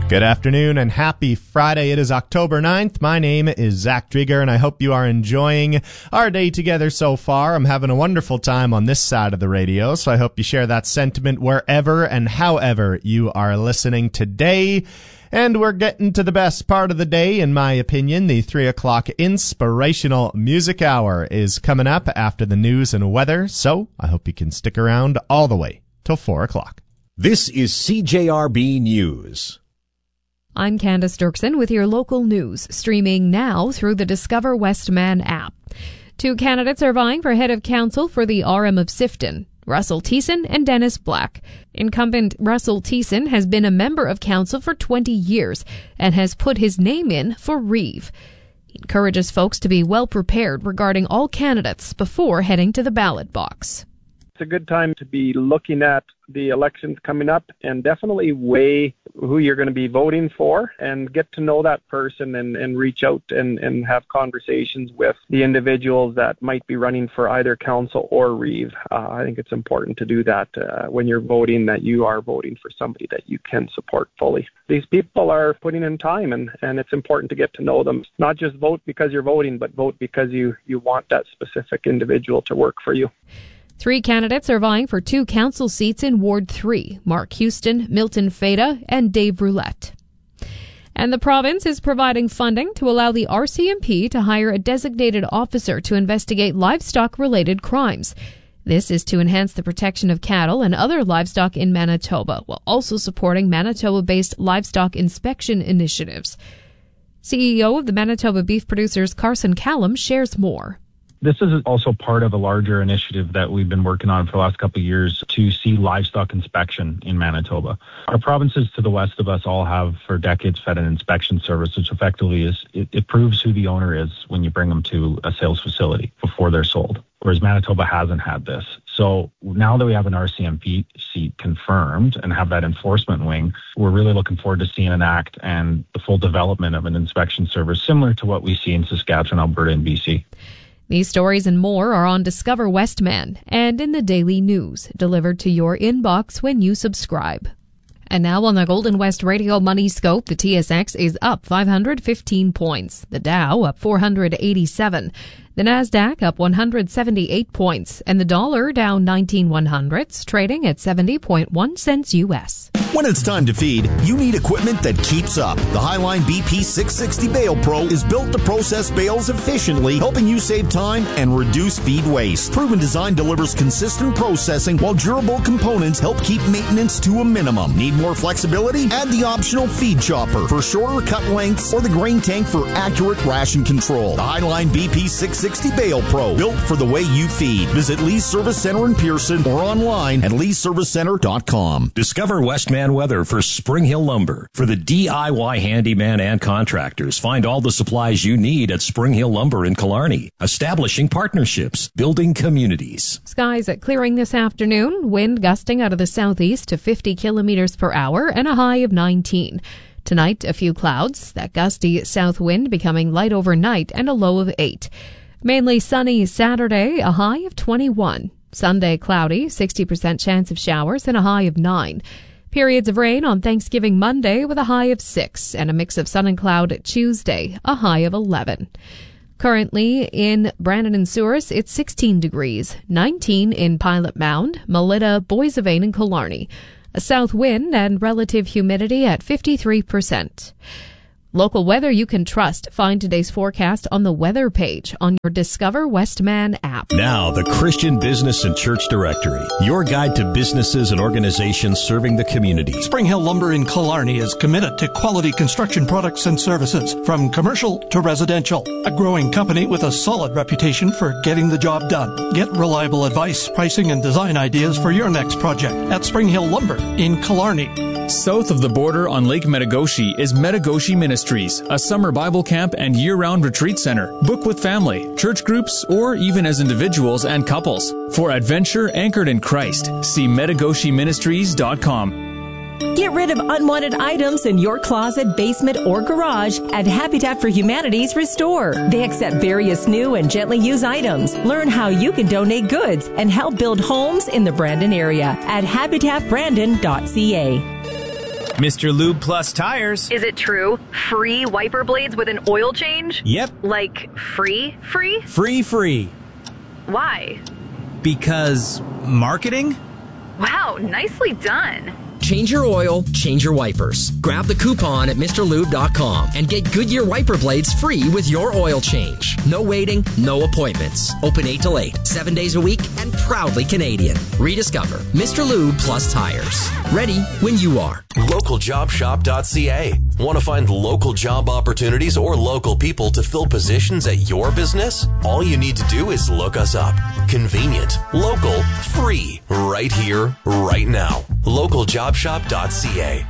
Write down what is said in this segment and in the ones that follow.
Good afternoon and happy Friday. It is October 9th. My name is Zach Drieger, and I hope you are enjoying our day together so far. I'm having a wonderful time on this side of the radio, so I hope you share that sentiment wherever and however you are listening today. And we're getting to the best part of the day, in my opinion. The 3 o'clock Inspirational Music Hour is coming up after the news and weather, so I hope you can stick around all the way till 4 o'clock. This is CJRB News. I'm Candace Dirksen with your local news, streaming now through the Discover Westman app. 2 candidates are vying for head of council for the RM of Sifton, Russell Thiessen and Dennis Black. Incumbent Russell Thiessen has been a member of council for 20 years and has put his name in for Reeve. He encourages folks to be well prepared regarding all candidates before heading to the ballot box. It's a good time to be looking at the elections coming up and definitely weigh who you're going to be voting for and get to know that person and reach out and have conversations with the individuals that might be running for either council or Reeve. I think it's important to do that when you're voting, that you are voting for somebody that you can support fully. These people are putting in time and it's important to get to know them. Not just vote because you're voting, but vote because you want that specific individual to work for you. 3 candidates are vying for 2 council seats in Ward 3, Mark Houston, Milton Feda, and Dave Roulette. And the province is providing funding to allow the RCMP to hire a designated officer to investigate livestock-related crimes. This is to enhance the protection of cattle and other livestock in Manitoba, while also supporting Manitoba-based livestock inspection initiatives. CEO of the Manitoba Beef Producers, Carson Callum, shares more. This is also part of a larger initiative that we've been working on for the last couple of years to see livestock inspection in Manitoba. Our provinces to the west of us all have for decades fed an inspection service, which effectively is it proves who the owner is when you bring them to a sales facility before they're sold, whereas Manitoba hasn't had this. So now that we have an RCMP seat confirmed and have that enforcement wing, we're really looking forward to seeing an act and the full development of an inspection service similar to what we see in Saskatchewan, Alberta, and BC. These stories and more are on Discover Westman and in the Daily News, delivered to your inbox when you subscribe. And now on the Golden West Radio Money Scope, the TSX is up 515 points, the Dow up 487, the Nasdaq up 178 points, and the dollar down 19/100ths, trading at 70.1 cents U.S. When it's time to feed, you need equipment that keeps up. The Highline BP 660 Bale Pro is built to process bales efficiently, helping you save time and reduce feed waste. Proven design delivers consistent processing, while durable components help keep maintenance to a minimum. Need more flexibility? Add the optional feed chopper for shorter cut lengths or the grain tank for accurate ration control. The Highline BP 660 Bale Pro, built for the way you feed. Visit Lee's Service Center in Pearson or online at leeservicecenter.com. Discover Westman weather for Spring Hill Lumber. For the DIY handyman and contractors, find all the supplies you need at Spring Hill Lumber in Killarney. Establishing partnerships, building communities. Skies at clearing this afternoon, wind gusting out of the southeast to 50 kilometers per hour and a high of 19. Tonight, a few clouds, that gusty south wind becoming light overnight and a low of 8. Mainly sunny Saturday, a high of 21. Sunday cloudy, 60% chance of showers and a high of 9. Periods of rain on Thanksgiving Monday with a high of 6 and a mix of sun and cloud Tuesday, a high of 11. Currently in Brandon and Souris, it's 16 degrees, 19 in Pilot Mound, Melita, Boissevain, and Killarney. A south wind and relative humidity at 53%. Local weather you can trust. Find today's forecast on the weather page on your Discover Westman app. Now, the Christian Business and Church Directory, your guide to businesses and organizations serving the community. Spring Hill Lumber in Killarney is committed to quality construction products and services, from commercial to residential. A growing company with a solid reputation for getting the job done. Get reliable advice, pricing, and design ideas for your next project at Spring Hill Lumber in Killarney. South of the border on Lake Metagoshi is Metagoshi Ministries, a summer Bible camp and year-round retreat center. Book with family, church groups, or even as individuals and couples. For adventure anchored in Christ, see MetaGoshiMinistries.com. Get rid of unwanted items in your closet, basement, or garage at Habitat for Humanity's Restore. They accept various new and gently used items. Learn how you can donate goods and help build homes in the Brandon area at habitatbrandon.ca. Mr. Lube Plus tires. Is it true? Free wiper blades with an oil change? Yep. Like free? Free. Why? Because marketing? Wow, nicely done. Change your oil, change your wipers. Grab the coupon at MrLube.com and get Goodyear wiper blades free with your oil change. No waiting, no appointments. Open 8 till 8, 7 days a week, and proudly Canadian. Rediscover Mr. Lube Plus tires. Ready when you are. LocalJobShop.ca. Want to find local job opportunities or local people to fill positions at your business? All you need to do is look us up. Convenient, local, free, right here, right now. LocalJobShop.ca.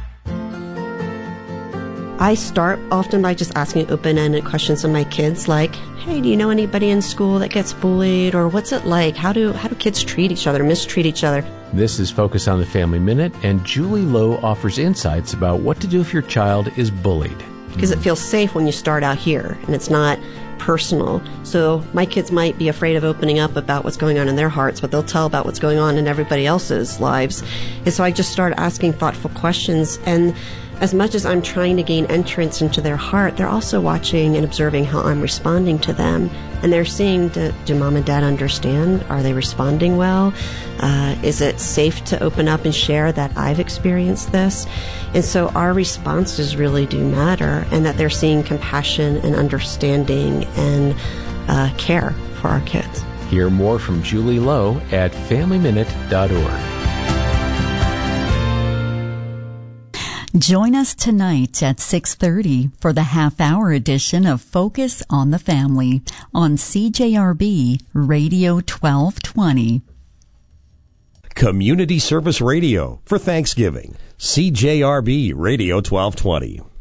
I start often by just asking open-ended questions of my kids, like, hey, do you know anybody in school that gets bullied? Or what's it like? How do kids treat each other, mistreat each other? This is Focus on the Family Minute, and Julie Lowe offers insights about what to do if your child is bullied. Because it feels safe when you start out here, and it's not personal. So my kids might be afraid of opening up about what's going on in their hearts, but they'll tell about what's going on in everybody else's lives. And so I just start asking thoughtful questions, and as much as I'm trying to gain entrance into their heart, they're also watching and observing how I'm responding to them. And they're seeing, do mom and dad understand? Are they responding well? Is it safe to open up and share that I've experienced this? And so our responses really do matter, and that they're seeing compassion and understanding and care for our kids. Hear more from Julie Lowe at FamilyMinute.org. Join us tonight at 6:30 for the half-hour edition of Focus on the Family on CJRB Radio 1220. Community Service Radio for Thanksgiving. CJRB Radio 1220.